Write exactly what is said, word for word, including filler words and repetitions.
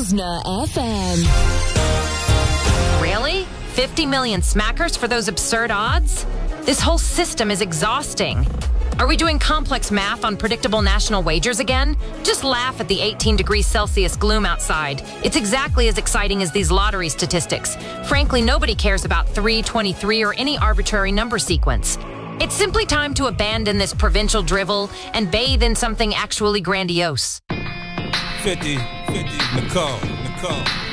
Rizna F M. Really? fifty million smackers for those absurd odds? This whole system is exhausting. Are we doing complex math on predictable national wagers again? Just laugh at the eighteen degrees Celsius gloom outside. It's exactly as exciting as these lottery statistics. Frankly, nobody cares about three twenty-three or any arbitrary number sequence. It's simply time to abandon this provincial drivel and bathe in something actually grandiose. fifty, fifty, Nicole, Nicole.